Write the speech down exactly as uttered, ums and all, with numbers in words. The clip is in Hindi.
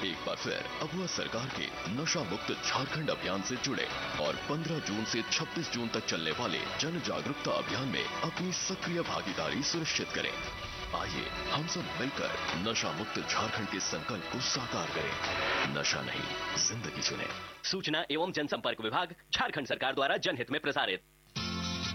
एक बार फिर अगुआ सरकार के नशा मुक्त झारखंड अभियान से जुड़े और पंद्रह जून से छब्बीस जून तक चलने वाले जन जागरूकता अभियान में अपनी सक्रिय भागीदारी सुनिश्चित करें। आइए हम सब मिलकर नशा मुक्त झारखंड के संकल्प को साकार करें। नशा नहीं, जिंदगी चुने। सूचना एवं जनसंपर्क विभाग, झारखंड सरकार द्वारा जनहित में प्रसारित।